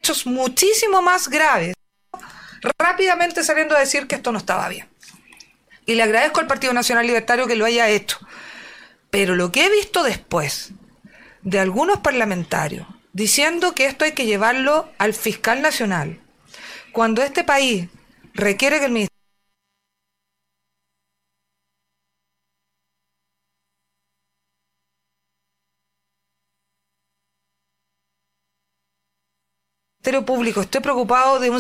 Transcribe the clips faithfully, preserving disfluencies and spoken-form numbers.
hechos muchísimo más graves, rápidamente saliendo a decir que esto no estaba bien. Y le agradezco al Partido Nacional Libertario que lo haya hecho. Pero lo que he visto después de algunos parlamentarios diciendo que esto hay que llevarlo al fiscal nacional, cuando este país requiere que el Ministerio Público esté preocupado de un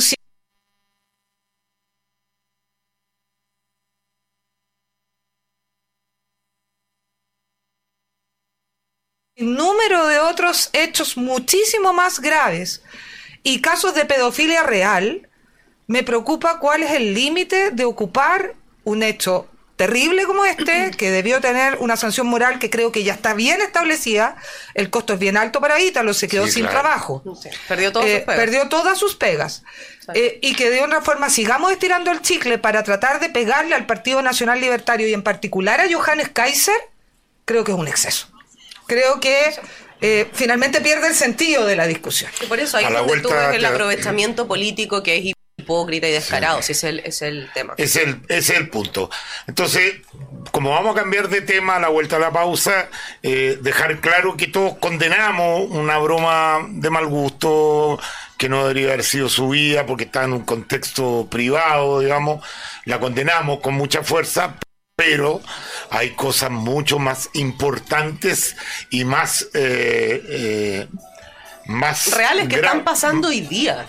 número de otros hechos muchísimo más graves y casos de pedofilia real, me preocupa cuál es el límite de ocupar un hecho terrible como este, que debió tener una sanción moral que creo que ya está bien establecida. El costo es bien alto para Ítalo, se quedó sí, sin claro. trabajo. Sí, perdió, todas eh, sus pegas. perdió todas sus pegas. Eh, y que de una forma sigamos estirando el chicle para tratar de pegarle al Partido Nacional Libertario y en particular a Johannes Kaiser, creo que es un exceso. Creo que eh, finalmente pierde el sentido de la discusión. Y por eso ahí es donde tú ves el aprovechamiento político que es hipócrita y descarado, sí. si es el, es el tema. Es el, es el punto. Entonces, como vamos a cambiar de tema a la vuelta a la pausa, eh, dejar claro que todos condenamos una broma de mal gusto que no debería haber sido subida porque está en un contexto privado, digamos, la condenamos con mucha fuerza, pero hay cosas mucho más importantes y más eh, eh, más reales que gra- están pasando hoy día.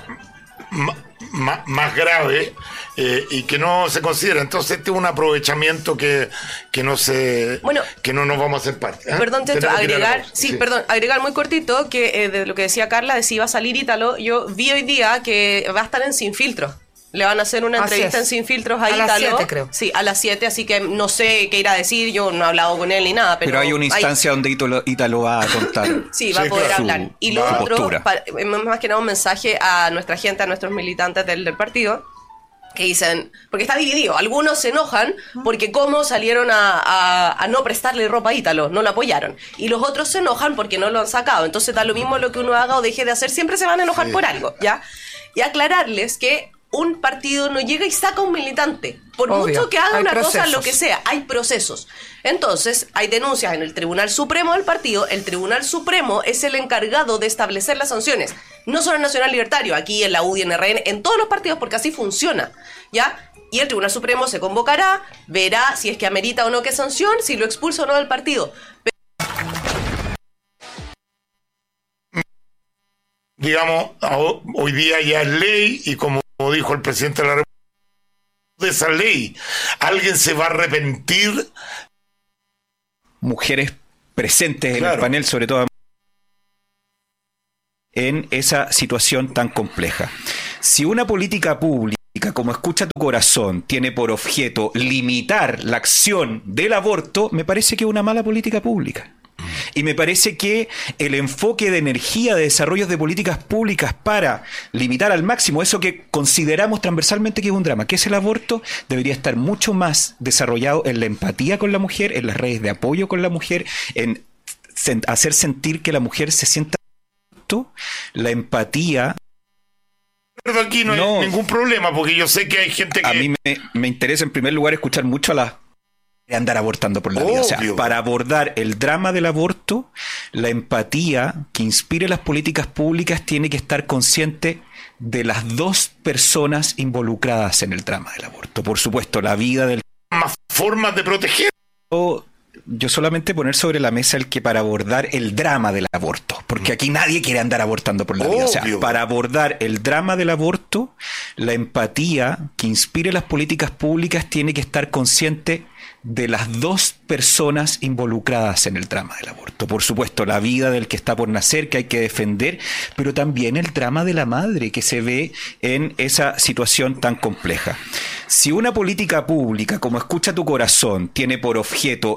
M- m- más grave eh, y que no se considera. Entonces este es un aprovechamiento que, que no se bueno, que no nos vamos a hacer parte. ¿eh? Perdón, Checho, agregar, sí, sí, perdón, agregar muy cortito que eh, de lo que decía Carla, de si iba a salir Ítalo, yo vi hoy día que va a estar en Sin Filtro. Le van a hacer una así entrevista es. en Sin Filtros a Ítalo. A las siete, creo. Sí, a las siete, así que no sé qué irá a decir, yo no he hablado con él ni nada. Pero, pero hay una instancia hay... donde Ítalo, Ítalo va a contar. sí, va sí, a poder claro. hablar. Y lo otro, para, más que nada un mensaje a nuestra gente, a nuestros militantes del, del partido, que dicen, porque está dividido, algunos se enojan porque cómo salieron a, a, a no prestarle ropa a Ítalo, no lo apoyaron, y los otros se enojan porque no lo han sacado. Entonces da lo mismo lo que uno haga o deje de hacer, siempre se van a enojar sí. por algo, ¿ya? Y aclararles que un partido no llega y saca un militante, por Obvio, mucho que haga una procesos. cosa, lo que sea, hay procesos. Entonces, hay denuncias en el Tribunal Supremo del partido, el Tribunal Supremo es el encargado de establecer las sanciones, no solo en Nacional Libertario, aquí en la U D I, en R N, en todos los partidos, porque así funciona, ¿ya? Y el Tribunal Supremo se convocará, verá si es que amerita o no qué sanción, si lo expulsa o no del partido. Digamos, hoy día ya es ley y como Como dijo el presidente de la República, de esa ley, ¿alguien se va a arrepentir? Mujeres presentes claro. en el panel, sobre todo en esa situación tan compleja. Si una política pública, como Escucha tu Corazón, tiene por objeto limitar la acción del aborto, me parece que es una mala política pública. Y me parece que el enfoque de energía de desarrollos de políticas públicas para limitar al máximo eso que consideramos transversalmente que es un drama, que es el aborto, debería estar mucho más desarrollado en la empatía con la mujer, en las redes de apoyo con la mujer, en sen- hacer sentir que la mujer se sienta la empatía. Pero aquí no, no hay ningún problema, porque yo sé que hay gente que... A mí me, me interesa en primer lugar escuchar mucho a las de andar abortando por la vida. O sea, para abordar el drama del aborto, la empatía que inspire las políticas públicas tiene que estar consciente de las dos personas involucradas en el drama del aborto. Por supuesto, la vida del... Más formas de proteger. Yo solamente poner sobre la mesa el que para abordar el drama del aborto, porque aquí nadie quiere andar abortando por la vida. O sea, para abordar el drama del aborto, la empatía que inspire las políticas públicas tiene que estar consciente de las dos personas involucradas en el drama del aborto. Por supuesto, la vida del que está por nacer, que hay que defender, pero también el drama de la madre que se ve en esa situación tan compleja. Si una política pública, como Escucha tu Corazón, tiene por objeto